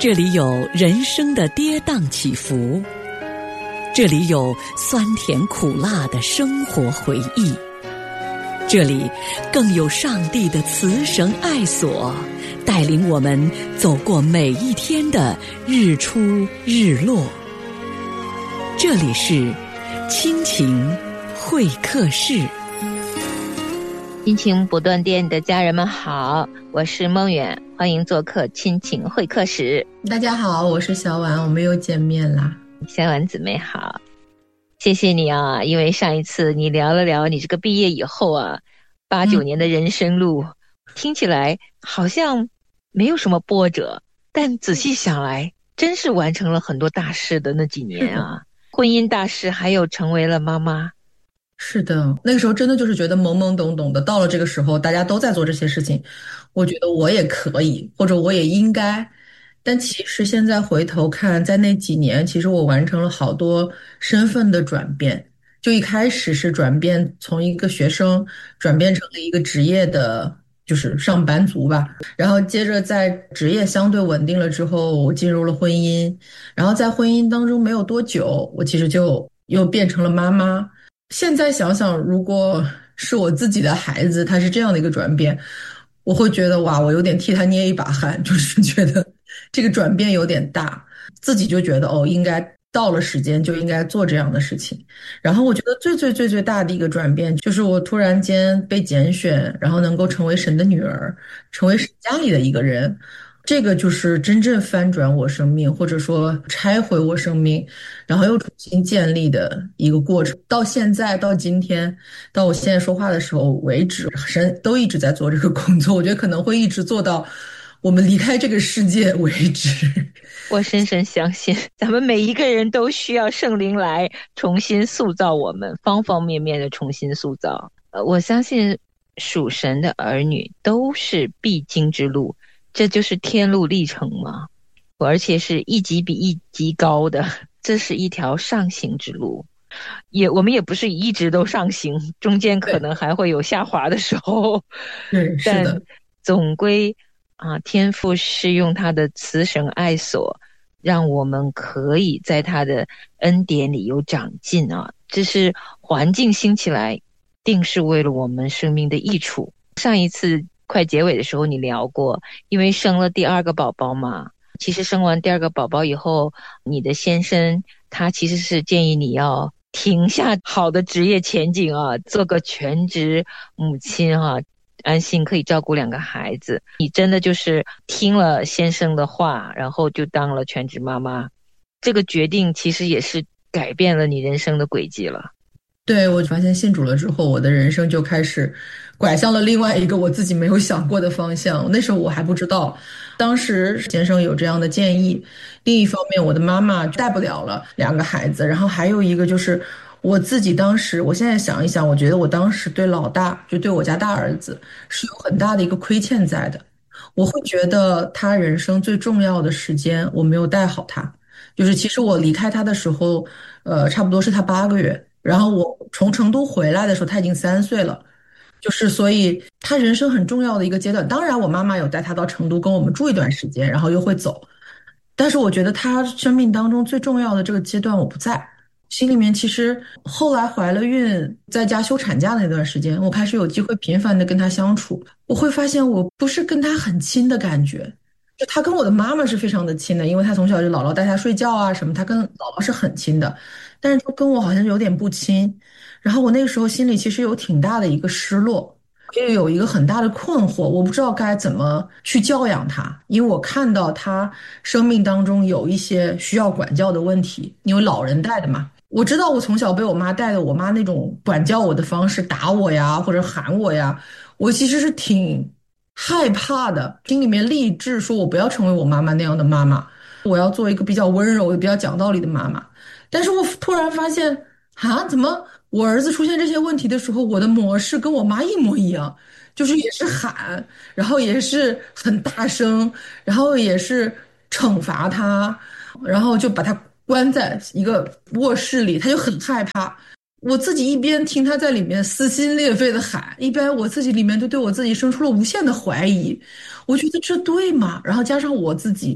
这里有人生的跌宕起伏，这里有酸甜苦辣的生活回忆，这里更有上帝的慈绳爱索，带领我们走过每一天的日出日落。这里是亲情会客室。 亲情不断电的家人们好，我是梦远，欢迎做客亲情会客室。 大家好，我是小婉，我们又见面啦。 小婉姊妹好，谢谢你啊，因为上一次你聊了聊你这个毕业以后啊，8、9年的人生路，听起来好像没有什么波折，但仔细想来，真是完成了很多大事的那几年啊，婚姻大事，还有成为了妈妈。 是的，那个时候真的就是觉得懵懵懂懂的，到了这个时候大家都在做这些事情，我觉得我也可以，或者我也应该。但其实现在回头看，在那几年，其实我完成了好多身份的转变。就一开始是转变从一个学生转变成了一个职业的，就是上班族吧。然后接着在职业相对稳定了之后，我进入了婚姻。然后在婚姻当中没有多久，我其实就又变成了妈妈。现在想想，如果是我自己的孩子，他是这样的一个转变，我会觉得哇，我有点替他捏一把汗，就是觉得这个转变有点大，自己就觉得哦，应该到了时间就应该做这样的事情。然后我觉得最大的一个转变，就是我突然间被拣选，然后能够成为神的女儿，成为神家里的一个人。这个就是真正翻转我生命，或者说拆毁我生命，然后又重新建立的一个过程。到现在，到今天，到我现在说话的时候为止，神都一直在做这个工作。我觉得可能会一直做到我们离开这个世界为止。 我深深相信，咱们每一个人都需要圣灵来重新塑造我们，方方面面的重新塑造。我相信属神的儿女都是必经之路。这就是天路历程嘛，而且是一级比一级高的，这是一条上行之路。我们也不是一直都上行，中间可能还会有下滑的时候。 对，是的。 但总归天父是用他的慈绳爱索，让我们可以在他的恩典里有长进啊。这是环境兴起来，定是为了我们生命的益处。上一次快结尾的时候你聊过，因为生了第2个宝宝嘛，其实生完第2个宝宝以后，你的先生他其实是建议你要停下好的职业前景啊，做个全职母亲啊，安心可以照顾2个孩子。你真的就是听了先生的话，然后就当了全职妈妈。这个决定其实也是改变了你人生的轨迹了。 对，我发现信主了之后，我的人生就开始拐向了另外一个我自己没有想过的方向。那时候我还不知道，当时先生有这样的建议。另一方面，我的妈妈带不了了2个孩子，然后还有一个就是我自己当时，我现在想一想，我觉得我当时对老大，就对我家大儿子是有很大的一个亏欠在的。我会觉得他人生最重要的时间我没有带好他，就是其实我离开他的时候，差不多是他8个月。然后我从成都回来的时候，他已经3岁了，就是所以他人生很重要的一个阶段。当然，我妈妈有带他到成都跟我们住一段时间，然后又会走。但是我觉得他生命当中最重要的这个阶段我不在，心里面其实后来怀了孕，在家休产假的那段时间，我开始有机会频繁的跟他相处，我会发现我不是跟他很亲的感觉。就他跟我的妈妈是非常的亲的，因为他从小就姥姥带他睡觉啊什么，他跟姥姥是很亲的，但是他跟我好像有点不亲。然后我那个时候心里其实有挺大的一个失落，也有一个很大的困惑，我不知道该怎么去教养他，因为我看到他生命当中有一些需要管教的问题，因为老人带的嘛。我知道我从小被我妈带的，我妈那种管教我的方式，打我呀或者喊我呀，我其实是挺害怕的，心里面立志说我不要成为我妈妈那样的妈妈，我要做一个比较温柔、比较讲道理的妈妈。但是我突然发现，怎么我儿子出现这些问题的时候，我的模式跟我妈一模一样，就是也是喊，然后也是很大声，然后也是惩罚他，然后就把他关在一个卧室里，他就很害怕。我自己一边听他在里面撕心裂肺的喊，一边我自己里面就对我自己生出了无限的怀疑。我觉得这对吗？然后加上我自己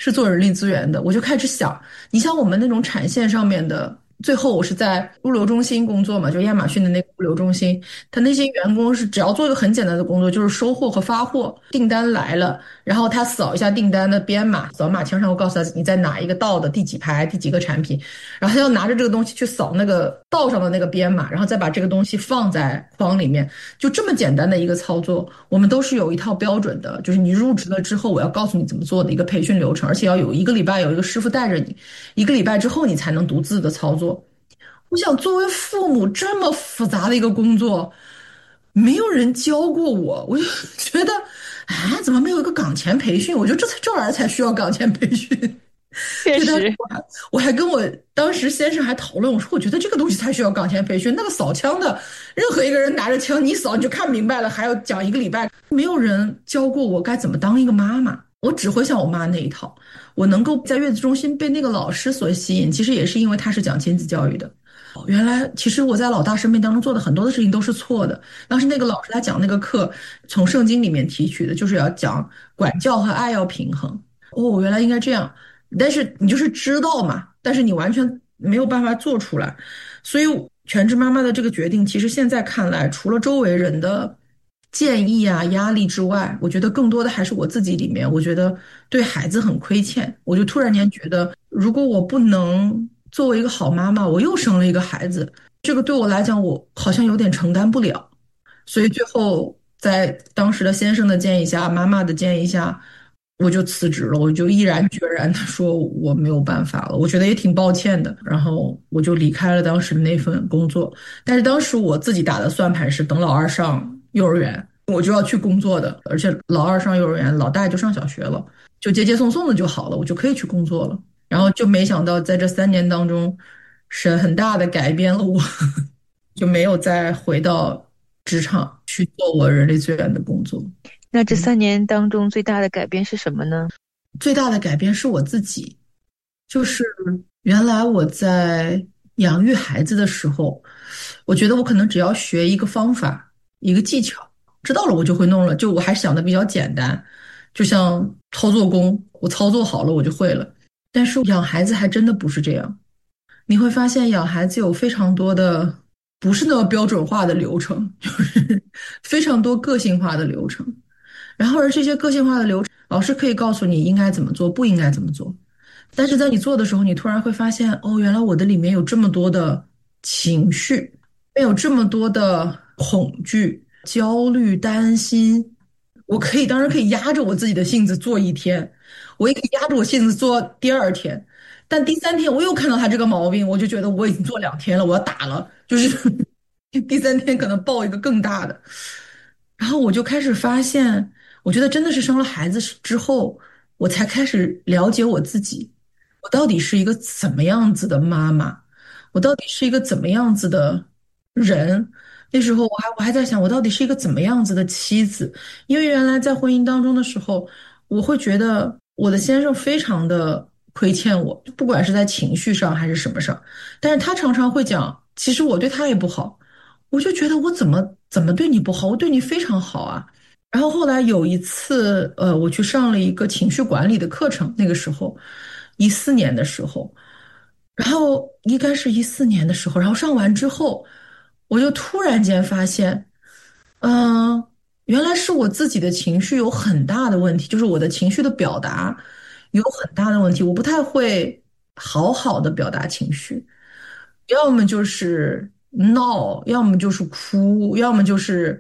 是做人力资源的，我就开始想，你像我们那种产线上面的。最后我是在物流中心工作嘛，就亚马逊的那个物流中心，他那些员工是只要做一个很简单的工作，就是收货和发货。订单来了，然后他扫一下订单的编码，扫码墙上会告诉他你在哪一个道的第几排第几个产品，然后他要拿着这个东西去扫那个道上的那个编码，然后再把这个东西放在筐里面，就这么简单的一个操作，我们都是有一套标准的，就是你入职了之后，我要告诉你怎么做的一个培训流程，而且要有一个礼拜有一个师傅带着你，一个礼拜之后你才能独自的操作。我想，作为父母，这么复杂的一个工作，没有人教过我，我就觉得，啊，怎么没有一个岗前培训？我觉得这玩意儿才需要岗前培训。对，当时确实。 我还跟我当时先生还讨论，我说我觉得这个东西才需要岗前培训。那个扫枪的，任何一个人拿着枪，你扫你就看明白了，还要讲一个礼拜，没有人教过我该怎么当一个妈妈。我只会像我妈那一套。我能够在月子中心被那个老师所吸引，其实也是因为他是讲亲子教育的。原来其实我在老大生命当中做的很多的事情都是错的。当时那个老师他讲那个课，从圣经里面提取的，就是要讲管教和爱要平衡。哦，原来应该这样，但是你就是知道嘛，但是你完全没有办法做出来。所以全职妈妈的这个决定，其实现在看来，除了周围人的建议啊、压力之外，我觉得更多的还是我自己里面，我觉得对孩子很亏欠。我就突然间觉得，如果我不能作为一个好妈妈，我又生了一个孩子，这个对我来讲，我好像有点承担不了。所以最后在当时的先生的建议下，妈妈的建议下，我就辞职了，我就毅然决然的说我没有办法了，我觉得也挺抱歉的，然后我就离开了当时的那份工作。但是当时我自己打的算盘是，等老二上幼儿园，我就要去工作的，而且老二上幼儿园，老大就上小学了，就接接送送的就好了，我就可以去工作了。然后就没想到在这3年当中，神很大的改变了我，就没有再回到职场去做我人力资源的工作。 那这3年当中最大的改变是什么呢？ 最大的改变是我自己，就是原来我在养育孩子的时候，我觉得我可能只要学一个方法、一个技巧，知道了我就会弄了。就我还想的比较简单，就像操作工，我操作好了我就会了。但是养孩子还真的不是这样，你会发现养孩子有非常多的不是那么标准化的流程，就是非常多个性化的流程。然后而这些个性化的流程，老师可以告诉你应该怎么做，不应该怎么做。但是在你做的时候，你突然会发现，哦，原来我的里面有这么多的情绪，有这么多的恐惧、焦虑、担心。我可以，当然可以压着我自己的性子做一天，我也可以压着我性子做第二天，但第三天我又看到他这个毛病，我就觉得我已经做2天了，我要打了，就是第三天可能报一个更大的。然后我就开始发现，我觉得真的是生了孩子之后，我才开始了解我自己，我到底是一个怎么样子的妈妈，我到底是一个怎么样子的人。那时候我还在想，我到底是一个怎么样子的妻子？因为原来在婚姻当中的时候，我会觉得我的先生非常的亏欠我，不管是在情绪上还是什么上，但是他常常会讲，其实我对他也不好。我就觉得我怎么对你不好？我对你非常好啊。然后后来有一次，我去上了一个情绪管理的课程，那个时候14年的时候，然后应该是14年的时候，然后上完之后，我就突然间发现，嗯、原来是我自己的情绪有很大的问题，就是我的情绪的表达有很大的问题，我不太会好好的表达情绪。要么就是闹，要么就是哭，要么就是，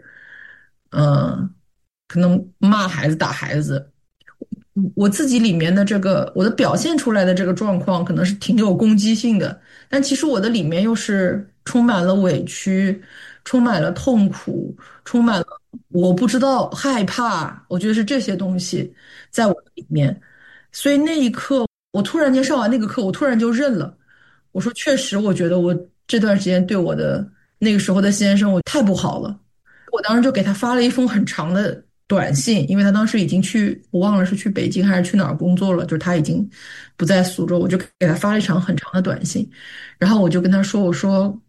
嗯、可能骂孩子、打孩子。我自己里面的这个，我的表现出来的这个状况，可能是挺有攻击性的，但其实我的里面又是充满了委屈，充满了痛苦，充满了我不知道害怕，我觉得是这些东西在我的里面。所以那一刻，我突然间上完那个课，我突然就认了。我说确实，我觉得我这段时间对我的那个时候的先生，我太不好了。我当时就给他发了一封很长的短信，因为他当时已经去，我忘了是去北京还是去哪儿工作了，就是他已经不在苏州，我就给他发了一场很长的短信，然后我就跟他说，我说